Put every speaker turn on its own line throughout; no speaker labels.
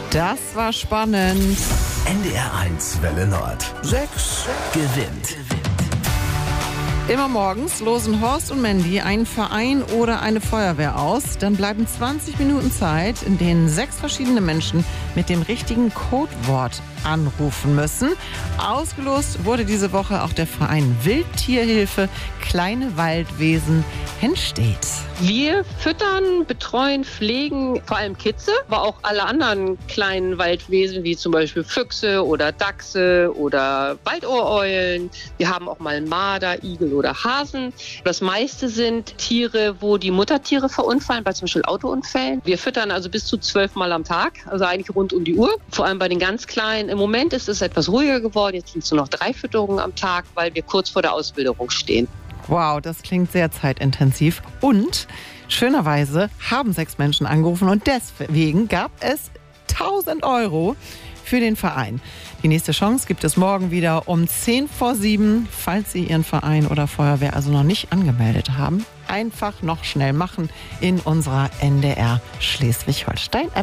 Das war spannend.
NDR 1 Welle Nord. 6 gewinnt.
Immer morgens losen Horst und Mandy einen Verein oder eine Feuerwehr aus. Dann bleiben 20 Minuten Zeit, in denen 6 verschiedene Menschen mit dem richtigen Codewort anrufen müssen. Ausgelost wurde diese Woche auch der Verein Wildtierhilfe Kleine Waldwesen Henstedt.
Wir füttern, betreuen, pflegen vor allem Kitze, aber auch alle anderen kleinen Waldwesen, wie zum Beispiel Füchse oder Dachse oder Waldohreulen. Wir haben auch mal Marder, Igel oder Hasen. Das meiste sind Tiere, wo die Muttertiere verunfallen, bei zum Beispiel Autounfällen. Wir füttern also bis zu 12 Mal am Tag, also eigentlich rund um die Uhr. Vor allem bei den ganz Kleinen. Im Moment ist es etwas ruhiger geworden. Jetzt sind es nur noch 3 Fütterungen am Tag, weil wir kurz vor der Auswilderung stehen.
Wow, das klingt sehr zeitintensiv. Und schönerweise haben 6 Menschen angerufen und deswegen gab es 1.000 € für den Verein. Die nächste Chance gibt es morgen wieder um 6:50. Falls Sie Ihren Verein oder Feuerwehr also noch nicht angemeldet haben, einfach noch schnell machen in unserer NDR Schleswig-Holstein-App.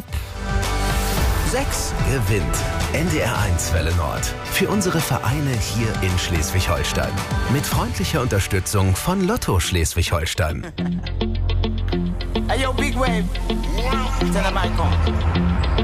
6 gewinnt. NDR 1 Welle Nord. Für unsere Vereine hier in Schleswig-Holstein. Mit freundlicher Unterstützung von Lotto Schleswig-Holstein.
Hey yo, Big Wave. Tell them I come.